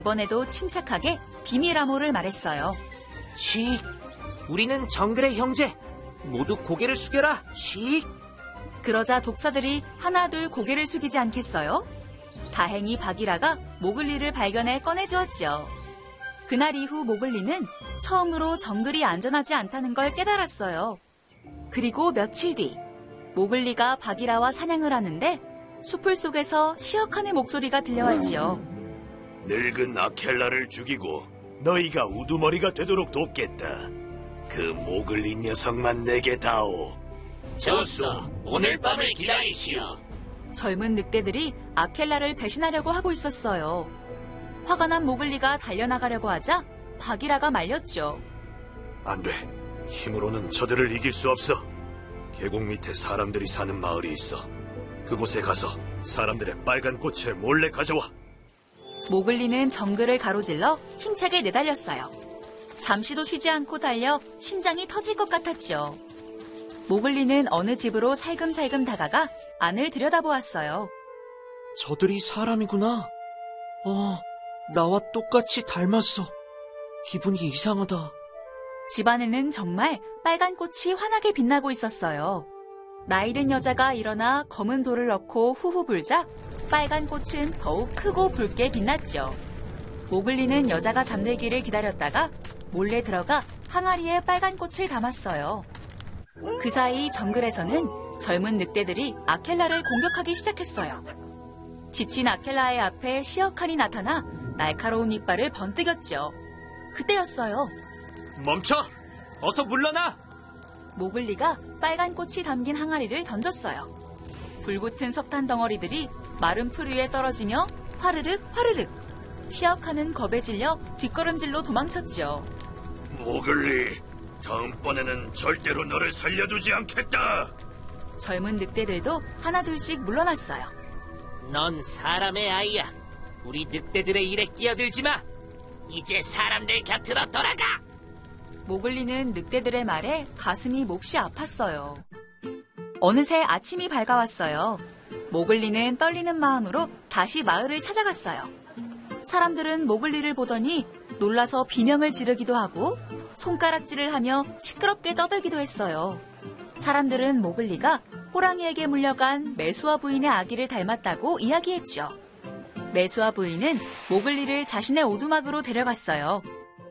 이번에도 침착하게 비밀 암호를 말했어요. 쉿! 우리는 정글의 형제! 모두 고개를 숙여라! 쉿! 그러자 독사들이 하나둘 고개를 숙이지 않겠어요? 다행히 바기라가 모글리를 발견해 꺼내주었죠. 그날 이후 모글리는 처음으로 정글이 안전하지 않다는 걸 깨달았어요. 그리고 며칠 뒤 모글리가 바기라와 사냥을 하는데 숲을 속에서 시어칸의 목소리가 들려왔지요. 늙은 아켈라를 죽이고 너희가 우두머리가 되도록 돕겠다. 그 모글리 녀석만 내게 다오. 좋소. 오늘 밤을 기다리시오. 젊은 늑대들이 아켈라를 배신하려고 하고 있었어요. 화가 난 모글리가 달려나가려고 하자 바기라가 말렸죠. 안 돼. 힘으로는 저들을 이길 수 없어. 계곡 밑에 사람들이 사는 마을이 있어. 그곳에 가서 사람들의 빨간 꽃을 몰래 가져와. 모글리는 정글을 가로질러 힘차게 내달렸어요. 잠시도 쉬지 않고 달려 심장이 터질 것 같았죠. 모글리는 어느 집으로 살금살금 다가가 안을 들여다보았어요. 저들이 사람이구나. 나와 똑같이 닮았어. 기분이 이상하다. 집안에는 정말 빨간 꽃이 환하게 빛나고 있었어요. 나이든 여자가 일어나 검은 돌을 넣고 후후 불자 빨간 꽃은 더욱 크고 붉게 빛났죠. 모글리는 여자가 잠들기를 기다렸다가 몰래 들어가 항아리에 빨간 꽃을 담았어요. 그 사이 정글에서는 젊은 늑대들이 아켈라를 공격하기 시작했어요. 지친 아켈라의 앞에 시어칸이 나타나 날카로운 이빨을 번뜩였죠. 그때였어요. 멈춰! 어서 물러나! 모글리가 빨간 꽃이 담긴 항아리를 던졌어요. 불붙은 석탄 덩어리들이 마른 풀 위에 떨어지며 화르륵 화르륵. 시어칸은 겁에 질려 뒷걸음질로 도망쳤죠. 모글리, 다음번에는 절대로 너를 살려두지 않겠다. 젊은 늑대들도 하나둘씩 물러났어요. 넌 사람의 아이야. 우리 늑대들의 일에 끼어들지 마. 이제 사람들 곁으로 돌아가. 모글리는 늑대들의 말에 가슴이 몹시 아팠어요. 어느새 아침이 밝아왔어요. 모글리는 떨리는 마음으로 다시 마을을 찾아갔어요. 사람들은 모글리를 보더니 놀라서 비명을 지르기도 하고 손가락질을 하며 시끄럽게 떠들기도 했어요. 사람들은 모글리가 호랑이에게 물려간 메수아 부인의 아기를 닮았다고 이야기했죠. 메수아 부인은 모글리를 자신의 오두막으로 데려갔어요.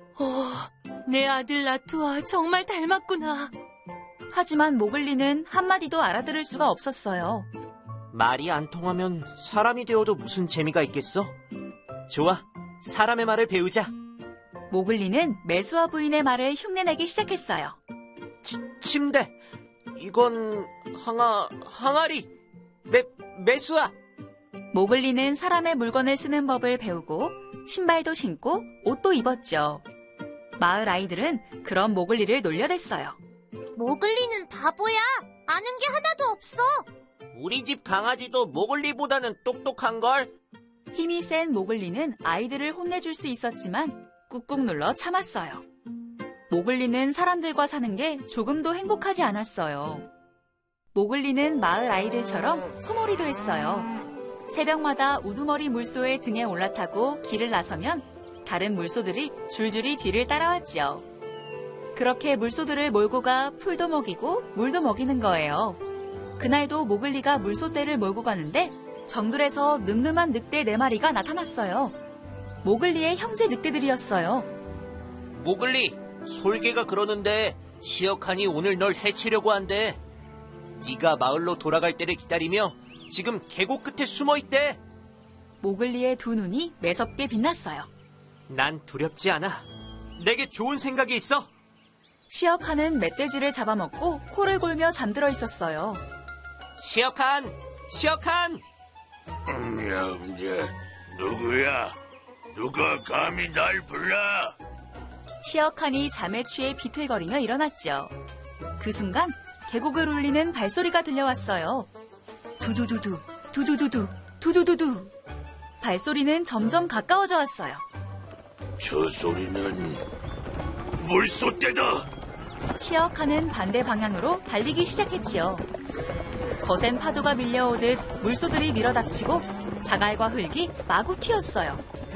내 아들 라투와 정말 닮았구나. 하지만 모글리는 한마디도 알아들을 수가 없었어요. 말이 안 통하면 사람이 되어도 무슨 재미가 있겠어? 좋아, 사람의 말을 배우자. 모글리는 메수아 부인의 말을 흉내내기 시작했어요. 침대. 이건 항아리. 메수아. 모글리는 사람의 물건을 쓰는 법을 배우고 신발도 신고 옷도 입었죠. 마을 아이들은 그런 모글리를 놀려댔어요. 모글리는 바보야. 아는 게 하나도 없어. 우리 집 강아지도 모글리보다는 똑똑한걸. 힘이 센 모글리는 아이들을 혼내줄 수 있었지만 꾹꾹 눌러 참았어요. 모글리는 사람들과 사는 게 조금도 행복하지 않았어요. 모글리는 마을 아이들처럼 소몰이도 했어요. 새벽마다 우두머리 물소의 등에 올라타고 길을 나서면 다른 물소들이 줄줄이 뒤를 따라왔죠. 그렇게 물소들을 몰고 가 풀도 먹이고 물도 먹이는 거예요. 그날도 모글리가 물소떼를 몰고 가는데 정글에서 늠름한 늑대 4마리가 나타났어요. 모글리의 형제 늑대들이었어요. 모글리, 솔개가 그러는데 시어칸이 오늘 널 해치려고 한대. 네가 마을로 돌아갈 때를 기다리며 지금 계곡 끝에 숨어 있대. 모글리의 두 눈이 매섭게 빛났어요. 난 두렵지 않아. 내게 좋은 생각이 있어. 시어칸은 멧돼지를 잡아먹고 코를 골며 잠들어 있었어요. 시어칸! 누구야? 누가 감히 날 불러? 시어칸이 잠에 취해 비틀거리며 일어났죠. 그 순간 계곡을 울리는 발소리가 들려왔어요. 두두두두, 두두두두, 두두두두. 발소리는 점점 가까워져 왔어요. 저 소리는 물소떼다. 시어칸은 반대 방향으로 달리기 시작했지요. 거센 파도가 밀려오듯 물소들이 밀어닥치고 자갈과 흙이 마구 튀었어요.